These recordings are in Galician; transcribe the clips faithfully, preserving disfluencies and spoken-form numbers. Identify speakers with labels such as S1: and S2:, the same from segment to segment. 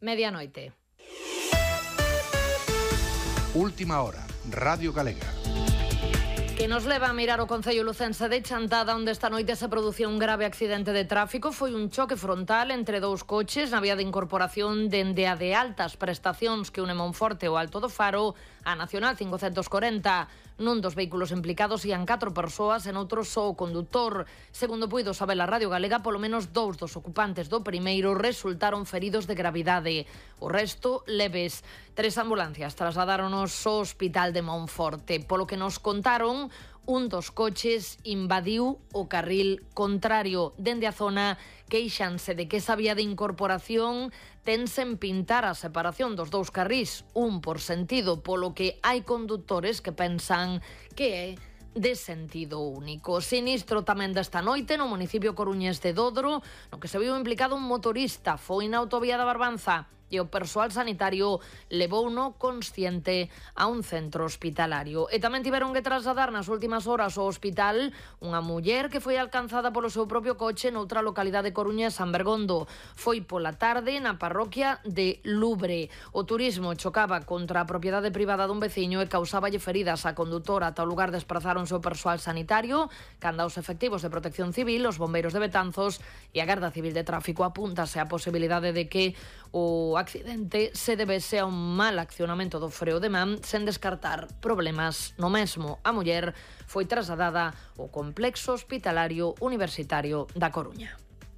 S1: Medianoite.
S2: Última hora, Radio Galega.
S1: Que nos leva a mirar o concello lucense de Chantada, onde esta noite se produciu un grave accidente de tráfico. Foi un choque frontal entre dous coches na vía de incorporación dende a de altas prestacións que une Monforte o Alto do Faro a Nacional cincocentos corenta. Nun dos vehículos implicados ian catro persoas e noutro só o condutor. Segundo puido saber a Radio Galega, polo menos dous dos ocupantes do primeiro resultaron feridos de gravidade. O resto, leves. Tres ambulancias trasladáronos ao Hospital de Monforte. Polo que nos contaron, un dos coches invadiu o carril contrario. Dende a zona queixanse de que esa vía de incorporación tense en pintar a separación dos dous carrís, un por sentido, polo que hai condutores que pensan que é de sentido único. Sinistro tamén desta noite no municipio coruñés de Dodro, no que se viu implicado un motorista. Foi na autovía da Barbanza e o persoal sanitario levouno consciente a un centro hospitalario. E tamén tiveron que trasladar nas últimas horas ao hospital unha muller que foi alcanzada polo seu propio coche noutra localidade coruña, San Bergondo. Foi pola tarde na parroquia de Lubre. O turismo chocaba contra a propiedade privada dun veciño e causáballe feridas á condutora. Ata o lugar desprazaronse o persoal sanitario, canda os efectivos de Protección Civil, os bombeiros de Betanzos e a Garda Civil de Tráfico. Apúntase a posibilidade de que o accidente se debese a un mal accionamento do freo de man, sen descartar problemas no mesmo. A muller foi trasladada ao complexo hospitalario universitario da Coruña.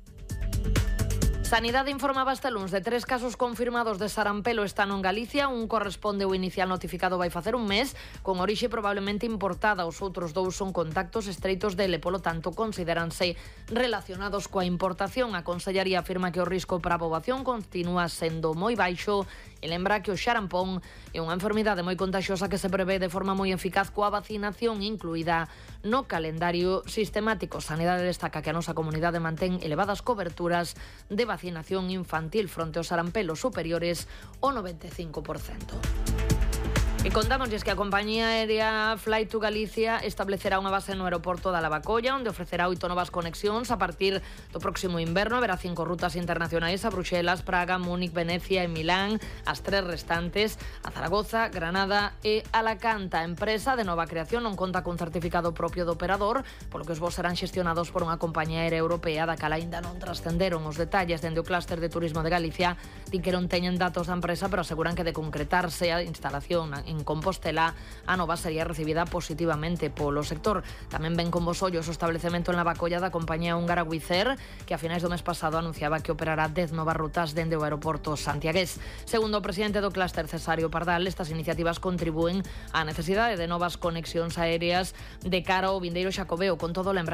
S1: Sanidade informaba este luns de tres casos confirmados de sarampelo este ano en Galicia. Un corresponde ao inicial notificado vai facer un mes, con orixe probablemente importada. Os outros dous son contactos estreitos dele, polo tanto considéranse relacionados coa importación. A Consellaría afirma que o risco para a poboación continúa sendo moi baixo e lembra que o xarampón é unha enfermidade moi contagiosa que se prevé de forma moi eficaz coa vacinación incluída no calendario sistemático. Sanidade destaca que a nosa comunidade mantén elevadas coberturas de vacinación infantil fronte aos sarampelos superiores ao noventa e cinco por cento. E contámoslles que a compañía aérea Fly to Galicia establecerá unha base no aeroporto da Lavacolla, onde ofrecerá oito novas conexións a partir do próximo inverno. Haberá cinco rutas internacionais a Bruxelas, Praga, Múnich, Venecia e Milán. As tres restantes a Zaragoza, Granada e Alacant. A empresa de nova creación non conta cun certificado propio do operador, polo que os voos serán xestionados por unha compañía aérea europea da cal aínda non trascenderon os detalles. Dende o clúster de turismo de Galicia din que non teñen datos da empresa, pero aseguran que de concretarse a instalación en Compostela, a nova sería recibida positivamente polo sector. Tamén ven con bos ollos o establecemento en Lavacolla da compañía húngara Wizz Air, que a finais do mes pasado anunciaba que operará dez novas rutas dende o aeroporto santiagués. Segundo o presidente do clúster, Cesario Pardal, estas iniciativas contribúen á necesidade de novas conexións aéreas de cara ao vindeiro Xacobeo. Con todo, lembra